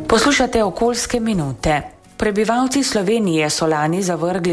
Poslušate okoljske minute. Prebivalci Slovenije so lani zavrgli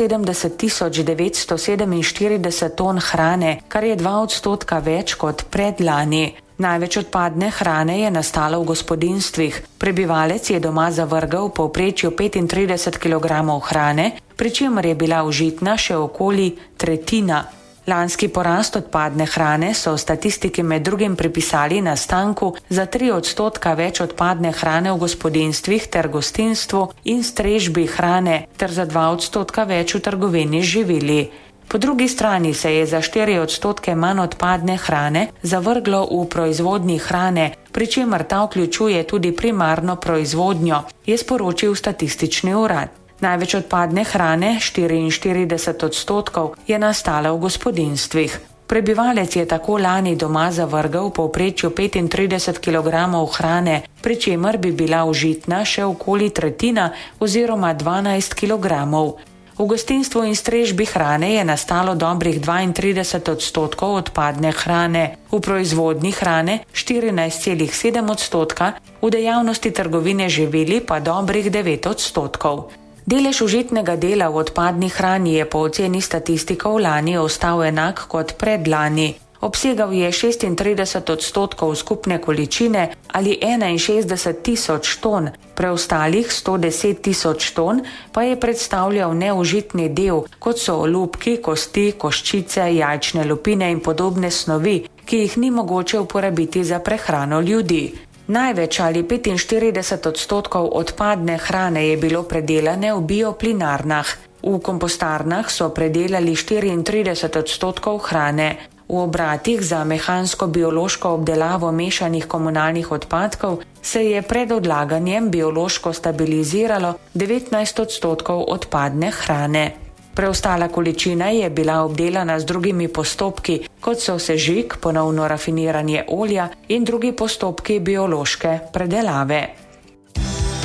170.947 ton hrane, kar je 2% več kot predlani. Največ odpadne hrane je nastalo v gospodinjstvih. Prebivalec je doma zavrgal v povprečju 35 kg hrane, pri čemer je bila užitna še okoli tretjina. Lanski porast odpadne hrane so v statistiki med drugim pripisali nastanku za 3% več odpadne hrane v gospodinjstvih ter gostinstvu in strežbi hrane ter za 2% več v trgovini z živili. Po drugi strani se je za 4% manj odpadne hrane zavrglo v proizvodnji hrane, pri čemer ta vključuje tudi primarno proizvodnjo, je sporočil statistični urad. Največ odpadne hrane, 44%, je nastala v gospodinjstvih. Prebivalec je tako lani doma zavrgal v povprečju 35 kg hrane, pri čemer bi bila užitna še okoli tretjina oziroma 12 kg. V gostinstvu in strežbi hrane je nastalo dobrih 32% odpadne hrane, v proizvodnji hrane 14,7%, v dejavnosti trgovine živili pa dobrih 9%. Delež užitnega dela v odpadni hrani je po oceni statistikov lani ostal enak kot predlani. Obsegal je 36% skupne količine ali 61.000 ton, preostalih 110.000 ton pa je predstavljal neužitni del, kot so olupki, kosti, koščice, jajčne lupine in podobne snovi, ki jih ni mogoče uporabiti za prehrano ljudi. Največ ali 45% odpadne hrane je bilo predelane v bioplinarnah. V kompostarnah so predelali 34% hrane. V obratih za mehansko-biološko obdelavo mešanih komunalnih odpadkov se je pred odlaganjem biološko stabiliziralo 19% odpadne hrane. Preostala količina je bila obdelana z drugimi postopki, kot so sežig, ponovno rafiniranje olja in drugi postopki biološke predelave.